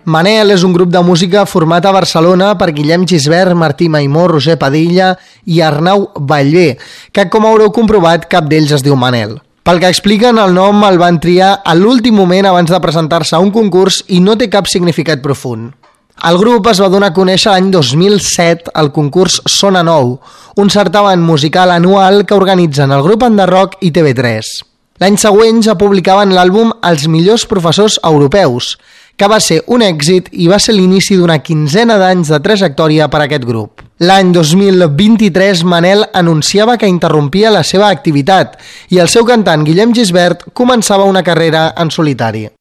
Manel és un grup de música format a Barcelona per Guillem Gisbert, Martí Maimó, Roger Padilla i Arnau Ballver, que com haureu comprovat cap d'ells es diu Manel. Pel que expliquen, el nom el van triar a l'últim moment abans de presentar-se a un concurs i no té cap significat profund. El grup es va donar a conèixer l'any 2007 al concurs Sona Nou, un certamen musical anual que organitzen el grup Enderrock i TV3. L'any següent ja publicaven l'àlbum Els millors professors europeus, que va ser un èxit i va ser l'inici d'una quinzena d'anys de trajectòria per a aquest grup. L'any 2023 Manel anunciava que interrompia la seva activitat i el seu cantant Guillem Gisbert començava una carrera en solitari.